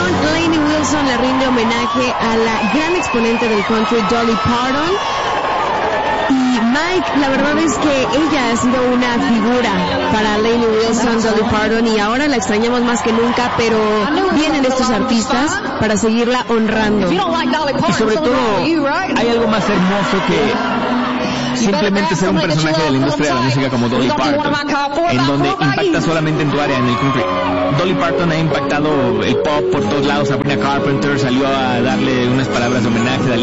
canción, Lainey Wilson le rinde homenaje a la gran exponente del country, Dolly Parton. Y Mike, la verdad es que ella ha sido una figura para Lainey Wilson, Dolly Parton, y ahora la extrañamos más que nunca, pero vienen estos artistas para seguirla honrando. Y sobre todo, hay algo más hermoso que simplemente ser un personaje de la industria de la música como Dolly Parton, en donde impacta solamente en tu área, en el country. Dolly Parton ha impactado el pop por todos lados. Sabrina Carpenter salió a darle unas palabras de homenaje.